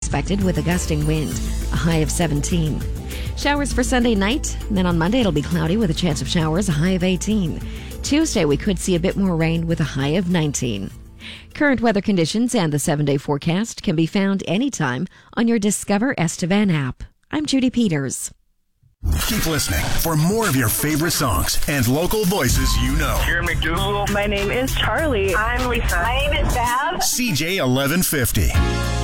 expected with a gusting wind, a high of 17. Showers for Sunday night, and then on Monday it'll be cloudy with a chance of showers, a high of 18. Tuesday we could see a bit more rain with a high of 19. Current weather conditions and the 7-day forecast can be found anytime on your Discover Estevan app. I'm Judy Peters. Keep listening for more of your favorite songs and local voices you know. Jerry McDougal. My name is Charlie. I'm Lisa. My name is Bev. CJ 1150.